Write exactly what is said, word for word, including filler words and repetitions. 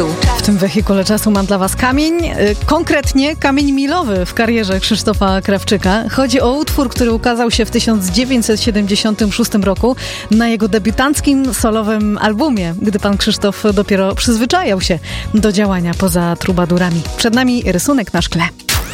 czasu. W tym wehikule czasu mam dla Was kamień, konkretnie kamień milowy w karierze Krzysztofa Krawczyka. Chodzi o utwór, który ukazał się w tysiąc dziewięćset siedemdziesiątym szóstym roku na jego debiutanckim solowym albumie, gdy pan Krzysztof dopiero przyzwyczajał się do działania poza trubadurami. Przed nami rysunek na szkle.